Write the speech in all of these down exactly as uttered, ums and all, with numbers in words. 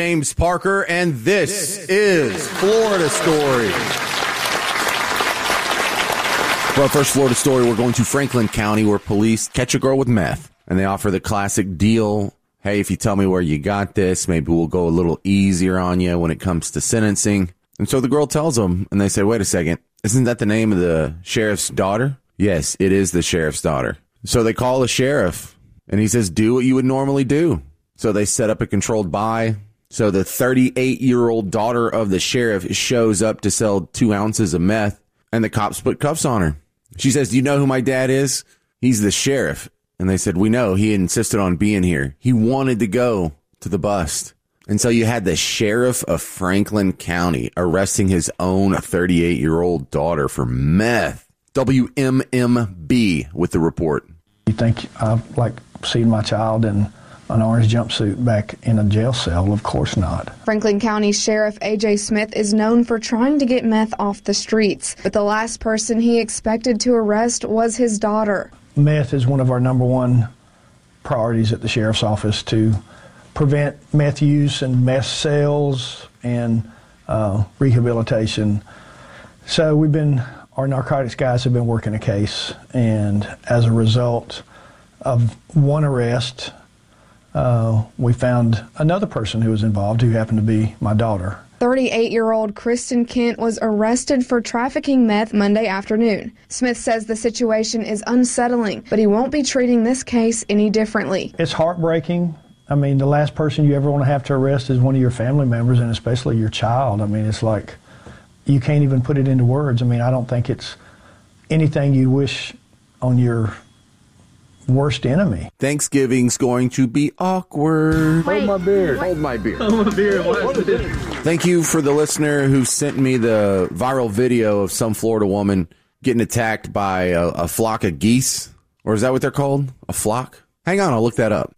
James Parker, and this, this is Florida Story. For our first Florida story, we're going to Franklin County, where police catch a girl with meth, and they offer the classic deal. Hey, if you tell me where you got this, maybe we'll go a little easier on you when it comes to sentencing. And so the girl tells them, and they say, wait a second, isn't that the name of the sheriff's daughter? Yes, it is the sheriff's daughter. So they call the sheriff, and he says, do what you would normally do. So they set up a controlled buy. So the thirty-eight-year-old daughter of the sheriff shows up to sell two ounces of meth, and the cops put cuffs on her. She says, do you know who my dad is? He's the sheriff. And they said, we know. He insisted on being here. He wanted to go to the bust. And so you had the sheriff of Franklin County arresting his own thirty-eight-year-old daughter for meth. W M M B with the report. You think I've, like, seen my child in an orange jumpsuit back in a jail cell? Of course not. Franklin County Sheriff A J Smith is known for trying to get meth off the streets, but the last person he expected to arrest was his daughter. Meth is one of our number one priorities at the sheriff's office, to prevent meth use and meth sales and uh, rehabilitation. So we've been, our narcotics guys have been working a case, and as a result of one arrest, Uh, we found another person who was involved, who happened to be my daughter. thirty-eight-year-old Kristen Kent was arrested for trafficking meth Monday afternoon. Smith says the situation is unsettling, but he won't be treating this case any differently. It's heartbreaking. I mean, the last person you ever want to have to arrest is one of your family members, and especially your child. I mean, it's like, you can't even put it into words. I mean, I don't think it's anything you wish on your worst enemy. Thanksgiving's going to be awkward. Hold my beer. Hold my beer. Hold my beer. What is this? Thank you for the listener who sent me the viral video of some Florida woman getting attacked by a, a flock of geese. Or is that what they're called? A flock? Hang on, I'll look that up.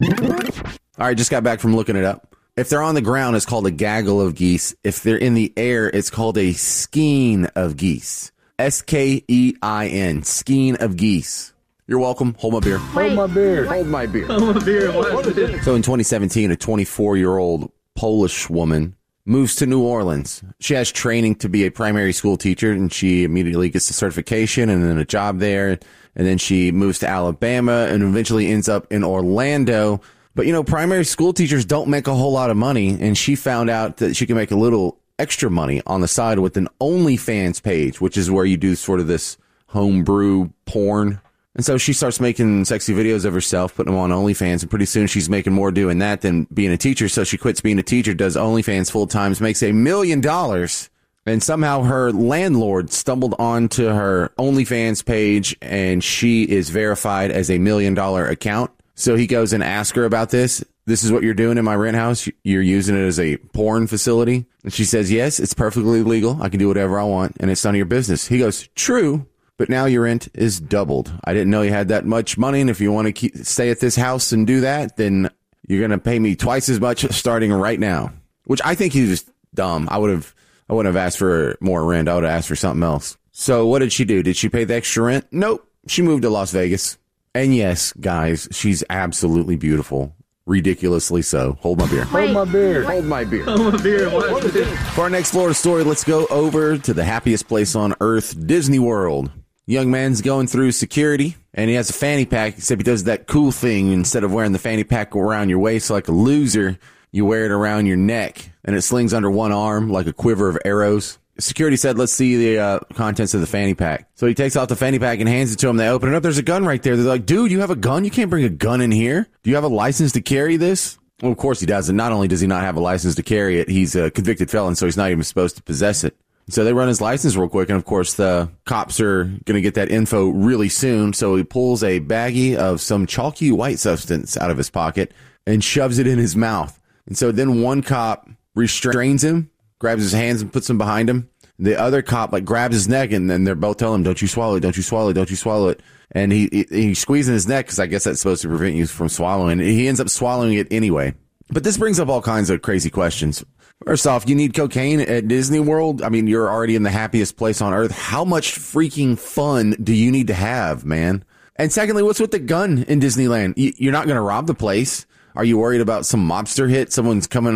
All right, just got back from looking it up. If they're on the ground, it's called a gaggle of geese. If they're in the air, it's called a skein of geese. S K E I N. Skein of geese. You're welcome. Hold my beer. Hold my beer. Hold my beer. Hold my beer. What is this? So in twenty seventeen, a twenty-four-year-old Polish woman moves to New Orleans. She has training to be a primary school teacher, and she immediately gets the certification and then a job there. And then she moves to Alabama and eventually ends up in Orlando. But, you know, primary school teachers don't make a whole lot of money, and she found out that she can make a little extra money on the side with an OnlyFans page, which is where you do sort of this homebrew porn. And so she starts making sexy videos of herself, putting them on OnlyFans, and pretty soon she's making more doing that than being a teacher. So she quits being a teacher, does OnlyFans full time, makes a million dollars. And somehow her landlord stumbled onto her OnlyFans page, and she is verified as a million dollar account. So he goes and asks her about this. This is what you're doing in my rent house? You're using it as a porn facility? And she says, yes, it's perfectly legal. I can do whatever I want, and it's none of your business. He goes, true. But now your rent is doubled. I didn't know you had that much money, and if you want to keep, stay at this house and do that, then you're going to pay me twice as much starting right now. Which I think he was dumb. I would have, I wouldn't have asked for more rent. I would have asked for something else. So what did she do? Did she pay the extra rent? Nope. She moved to Las Vegas. And yes, guys, she's absolutely beautiful. Ridiculously so. Hold my beer. Hold my beer. Hold my beer. Hold my beer. What is this? For our next Florida story, let's go over to the happiest place on earth, Disney World. Young man's going through security, and he has a fanny pack, except he does that cool thing. Instead of wearing the fanny pack around your waist like a loser, you wear it around your neck, and it slings under one arm like a quiver of arrows. Security said, let's see the uh, contents of the fanny pack. So he takes off the fanny pack and hands it to him. They open it up. There's a gun right there. They're like, dude, you have a gun? You can't bring a gun in here. Do you have a license to carry this? Well, of course he doesn't. Not only does he not have a license to carry it, he's a convicted felon, so he's not even supposed to possess it. So they run his license real quick, and of course the cops are going to get that info really soon. So he pulls a baggie of some chalky white substance out of his pocket and shoves it in his mouth. And so then one cop restrains him, grabs his hands and puts them behind him. The other cop like grabs his neck, and then they're both telling him, don't you swallow it, don't you swallow it, don't you swallow it. And he, he he's squeezing his neck because I guess that's supposed to prevent you from swallowing. He ends up swallowing it anyway. But this brings up all kinds of crazy questions. First off, you need cocaine at Disney World? I mean, you're already in the happiest place on earth. How much freaking fun do you need to have, man? And secondly, what's with the gun in Disneyland? You're not going to rob the place. Are you worried about some mobster hit? Someone's coming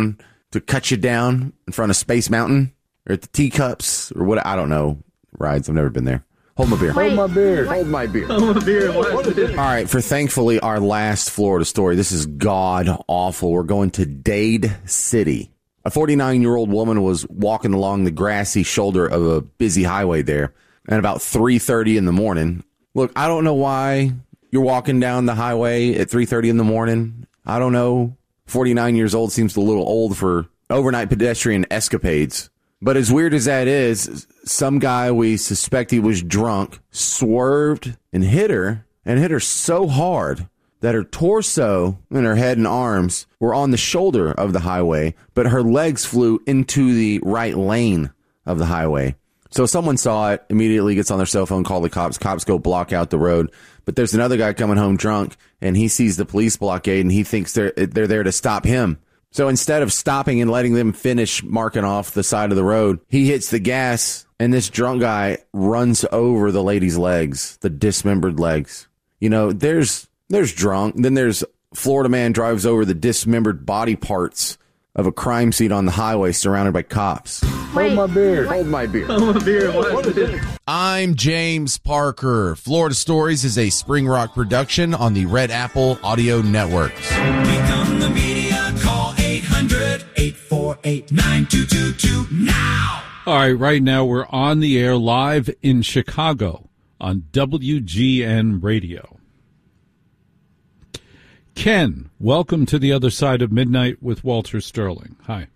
to cut you down in front of Space Mountain or at the Teacups or what? I don't know rides. I've never been there. Hold my beer. Hold my beer. Hold my beer. Hold my beer. What is this? All right, for thankfully our last Florida story. This is god awful. We're going to Dade City. A forty-nine-year-old woman was walking along the grassy shoulder of a busy highway there at about three thirty in the morning. Look, I don't know why you're walking down the highway at three thirty in the morning. I don't know. forty-nine years old seems a little old for overnight pedestrian escapades. But as weird as that is, some guy we suspect he was drunk swerved and hit her, and hit her so hard that her torso and her head and arms were on the shoulder of the highway, but her legs flew into the right lane of the highway. So someone saw it, immediately gets on their cell phone, call the cops. Cops go block out the road. But there's another guy coming home drunk, and he sees the police blockade, and he thinks they're they're there to stop him. So instead of stopping and letting them finish marking off the side of the road, he hits the gas, and this drunk guy runs over the lady's legs, the dismembered legs. You know, there's there's drunk. Then there's Florida man drives over the dismembered body parts of a crime scene on the highway surrounded by cops. Hold my beer. Hold my beer. Hold my beer. What is this? I'm James Parker. Florida Stories is a Spring Rock production on the Red Apple Audio Networks. Become the media. Call eight hundred, eight four eight, nine two two two now. All right, right now we're on the air live in Chicago on W G N Radio. Ken, welcome to the other side of midnight with Walter Sterling. Hi.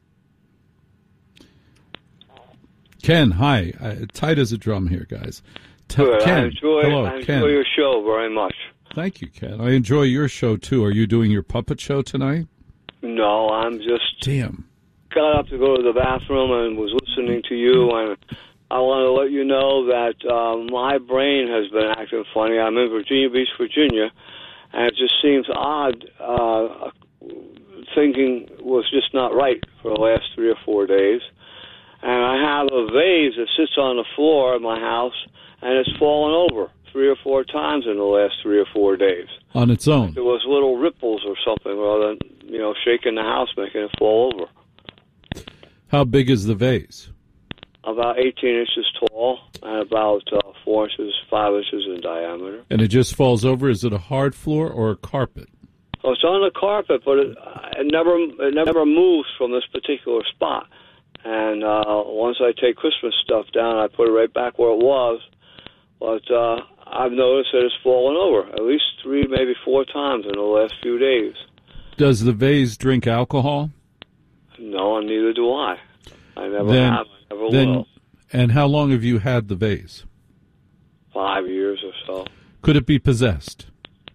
Ken, hi. Uh, tight as a drum here, guys. T- Good. Ken, I enjoy, hello, I enjoy Ken. your show very much. Thank you, Ken. I enjoy your show, too. Are you doing your puppet show tonight? No, I'm just Damn. got up to go to the bathroom and was listening to you, and I want to let you know that uh, my brain has been acting funny. I'm in Virginia Beach, Virginia, and it just seems odd. Uh, thinking was just not right for the last three or four days. And I have a vase that sits on the floor of my house, and it's fallen over three or four times in the last three or four days. On its own? There was little ripples or something, rather than, you know, shaking the house, making it fall over. How big is the vase? About eighteen inches tall and about uh, four inches, five inches in diameter. And it just falls over? Is it a hard floor or a carpet? Oh, it's on the carpet, but it, it never it never moves from this particular spot. And uh, once I take Christmas stuff down, I put it right back where it was. But uh, I've noticed that it's fallen over at least three, maybe four times in the last few days. Does the vase drink alcohol? No, and neither do I. I never Then- have. I never Then, will. and how long have you had the vase? Five years or so. Could it be possessed?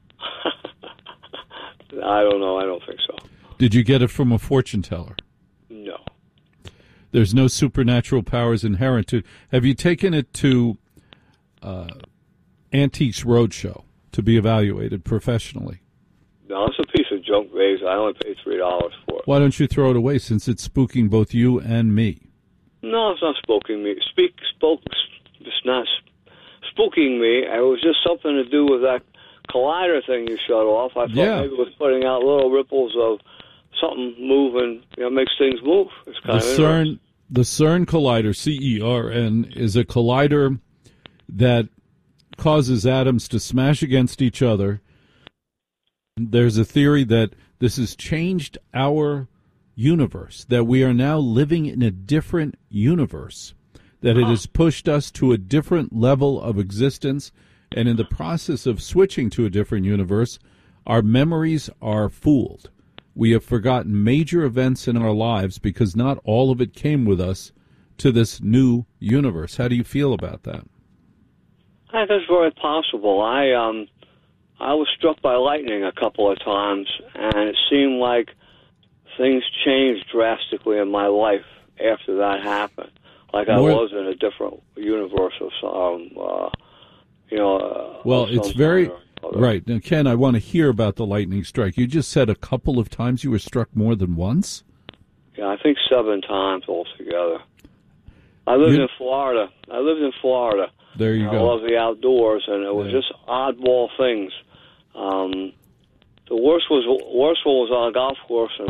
I don't know. I don't think so. Did you get it from a fortune teller? No. There's no supernatural powers inherent to. Have you taken it to uh, Antiques Roadshow to be evaluated professionally? No, it's a piece of junk vase. I only paid three dollars for it. Why don't you throw it away since it's spooking both you and me? No, it's not spooking me. Speak, spoke. It's not spooking me. It was just something to do with that collider thing you shut off. I thought Yeah. maybe it was putting out little ripples of something moving. You know, makes things move. It's The kind of CERN, the CERN collider, C E R N, is a collider that causes atoms to smash against each other. There's a theory that this has changed our universe, that we are now living in a different universe, that it has pushed us to a different level of existence, and in the process of switching to a different universe, our memories are fooled. We have forgotten major events in our lives because not all of it came with us to this new universe. How do you feel about that? I think that's very possible. I um, I was struck by lightning a couple of times, and it seemed like things changed drastically in my life after that happened. Like I More- was in a different universe of some, um, uh, you know. Uh, Well, of it's some very kind or other. right. Now, Ken, I want to hear about the lightning strike. You just said a couple of times you were struck more than once? Yeah, I think seven times altogether. I lived You- in Florida. I lived in Florida. There you I go. love the outdoors, and it was Yeah. just oddball things. Um, the worst was worst one was on a golf course, and I,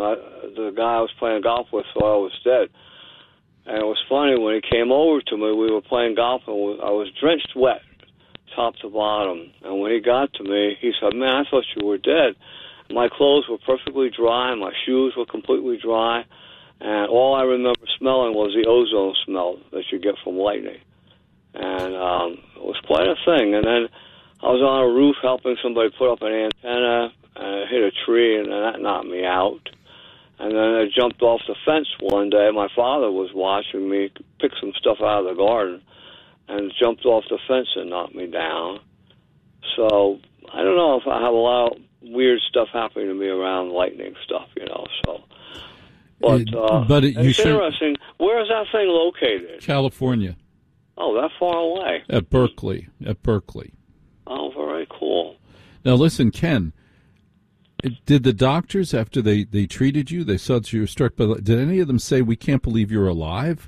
the guy I was playing golf with thought I was dead. And it was funny, when he came over to me, we were playing golf, and I was drenched wet, top to bottom. And when he got to me, he said, man, I thought you were dead. My clothes were perfectly dry, my shoes were completely dry, and all I remember smelling was the ozone smell that you get from lightning. And um, it was quite a thing. And then I was on a roof helping somebody put up an antenna, and it hit a tree, and that knocked me out. And then I jumped off the fence one day. My father was watching me pick some stuff out of the garden, and jumped off the fence and knocked me down. So I don't know if I have a lot of weird stuff happening to me around lightning stuff, you know. So, but uh, but it, you it's should, interesting. Where is that thing located? California. Oh, that far away. At Berkeley. At Berkeley. Oh, very cool. Now, listen, Ken, did the doctors, after they, they treated you, they saw that you were struck by, did any of them say, we can't believe you're alive?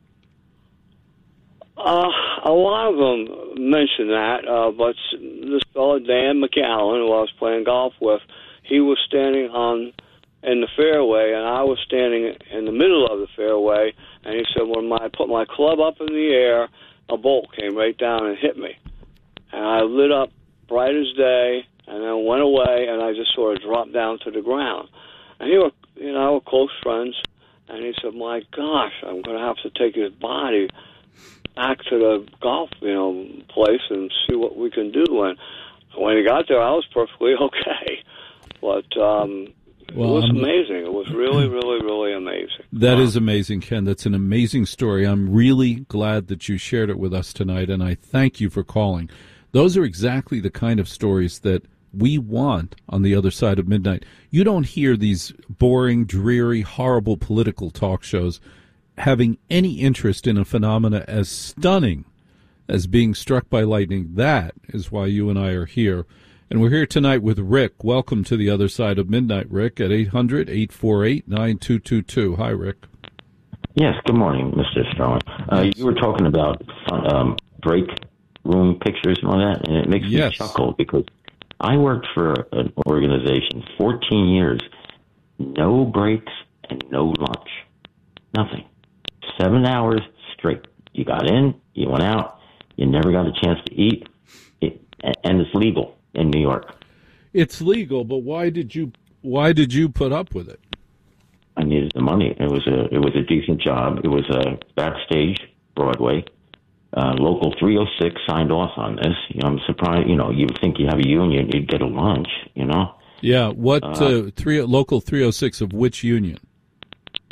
Uh, a lot of them mentioned that, uh, but this fellow, Dan McAllen, who I was playing golf with, he was standing on in the fairway, and I was standing in the middle of the fairway, and he said, when I put my club up in the air, a bolt came right down and hit me. And I lit up bright as day, and then went away, and I just sort of dropped down to the ground. And he were, you know, we're close friends, and he said, my gosh, I'm going to have to take his body back to the golf, you know, place and see what we can do. And when he got there, I was perfectly okay. But um, well, it was I'm, amazing. It was really, really, really amazing. That uh, is amazing, Ken. That's an amazing story. I'm really glad that you shared it with us tonight, and I thank you for calling. Those are exactly the kind of stories that we want on the other side of midnight. You don't hear these boring, dreary, horrible political talk shows having any interest in a phenomena as stunning as being struck by lightning. That is why you and I are here. And we're here tonight with Rick. Welcome to the other side of midnight, Rick, at eight hundred, eight four eight, nine two two two. Hi, Rick. Yes, good morning, Mister Sterling. Uh, you were talking about um, break room pictures and all that, and it makes yes. me chuckle because I worked for an organization fourteen years, no breaks and no lunch, nothing. Seven hours straight. You got in, you went out, you never got a chance to eat, it, and it's legal in New York. It's legal, but why did you why did you put up with it? I needed the money. It was a it was a decent job. It was a backstage Broadway. Uh, Local three oh six signed off on this. You know, I'm surprised. You know, you would think you have a union, you'd get a lunch. You know. Yeah. What uh, uh, three local three oh six of which union?